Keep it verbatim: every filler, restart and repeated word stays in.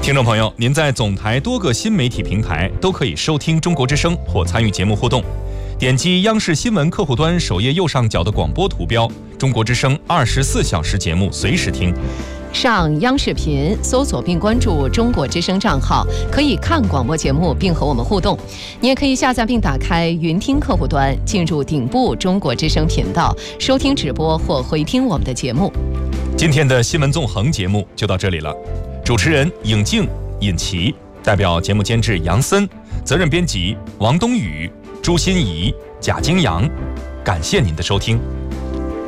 听众朋友，您在总台多个新媒体平台都可以收听中国之声或参与节目互动。点击央视新闻客户端首页右上角的广播图标，中国之声二十四小时节目随时听。 上央视频搜索并关注中国之声账号，可以看广播节目并和我们互动。你也可以下载并打开云听客户端，进入顶部中国之声频道，收听直播或回听我们的节目。 今天的新闻纵横节目就到这里了，主持人尹静、尹琪，代表节目监制杨森，责任编辑王冬雨、朱欣怡、贾金阳，感谢您的收听。